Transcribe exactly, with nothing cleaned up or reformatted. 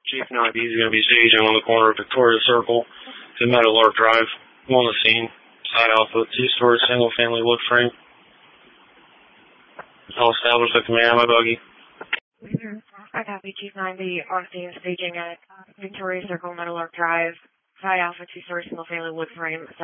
Chief ninety is going to be staging on the corner of Victoria Circle and Meadowlark Drive. On the scene, side alpha, two-story single-family wood frame. I'll establish the command of my buggy. Mm-hmm. I copy Chief ninety on scene staging at Victoria Circle, Meadowlark Drive, side alpha, two-story single-family wood frame.